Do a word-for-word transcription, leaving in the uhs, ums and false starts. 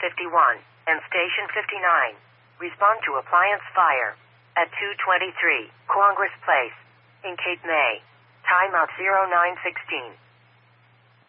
fifty-one and Station fifty-nine. Respond to appliance fire at two twenty-three Congress Place in Cape May. Timeout zero nine sixteen.